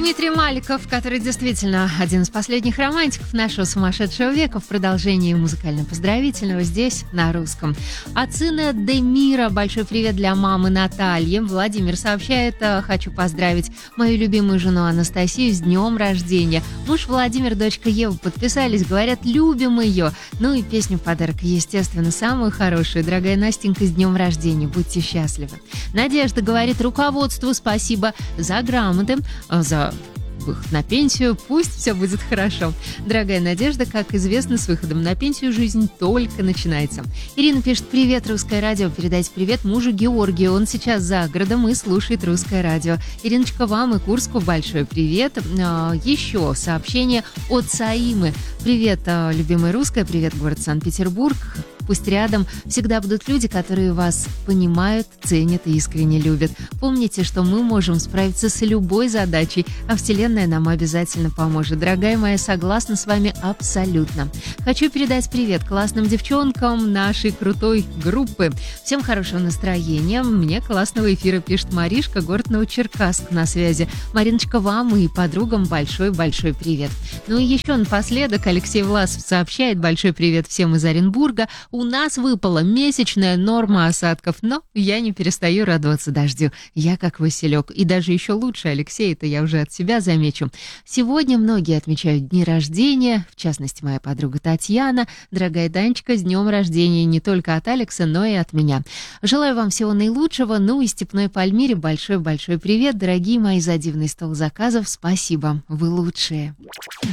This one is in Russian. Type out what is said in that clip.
Дмитрий Маликов, который действительно один из последних романтиков нашего сумасшедшего века, в продолжении музыкально-поздравительного здесь, на русском. От сына Демира большой привет для мамы Натальи. Владимир сообщает: хочу поздравить мою любимую жену Анастасию с днем рождения. Муж Владимир, дочка Ева подписались, говорят, любим ее. Ну и песню в подарок, естественно, самую хорошую. Дорогая Настенька, с днем рождения, будьте счастливы. Надежда говорит: руководству спасибо за грамоты, за выход на пенсию, пусть все будет хорошо. Дорогая Надежда, как известно, с выходом на пенсию жизнь только начинается. Ирина пишет: привет, Русское радио, передайте привет мужу Георгию, он сейчас за городом и слушает Русское радио. Ириночка, вам и Курску большой привет. Еще сообщение от Саимы. Привет, любимое Русское, привет, город Санкт-Петербург. Пусть рядом всегда будут люди, которые вас понимают, ценят и искренне любят. Помните, что мы можем справиться с любой задачей, а Вселенная нам обязательно поможет. Дорогая моя, согласна с вами абсолютно. Хочу передать привет классным девчонкам нашей крутой группы. Всем хорошего настроения. Мне классного эфира, пишет Маришка, город Новочеркасск на связи. Мариночка, вам и подругам большой-большой привет. Ну и еще напоследок Алексей Власов сообщает: большой привет всем из Оренбурга. У нас выпала месячная норма осадков, но я не перестаю радоваться дождю. Я как Василек. И даже еще лучше, Алексей, это я уже от себя замечу. Сегодня многие отмечают дни рождения, в частности, моя подруга Татьяна. Дорогая Данечка, с днем рождения не только от Алекса, но и от меня. Желаю вам всего наилучшего. Ну и Степной Пальмире большой-большой привет. Дорогие мои, за дивный стол заказов спасибо. Вы лучшие.